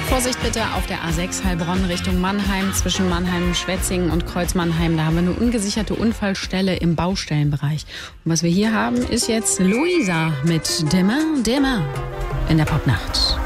Vorsicht bitte auf der A6 Heilbronn Richtung Mannheim, zwischen Mannheim, Schwetzingen und Kreuz-Mannheim. Da haben wir eine ungesicherte Unfallstelle im Baustellenbereich. Und was wir hier haben, ist jetzt Luisa mit Dimmer, Dimmer in der Popnacht.